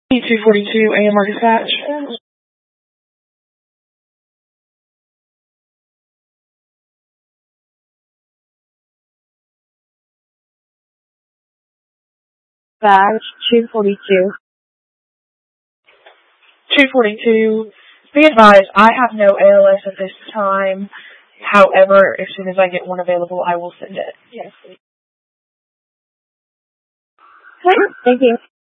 242 AMR dispatch. Badge 242. 242. Be advised, I have no ALS at this time. However, as soon as I get one available, I will send it. Yes, please. Thank you.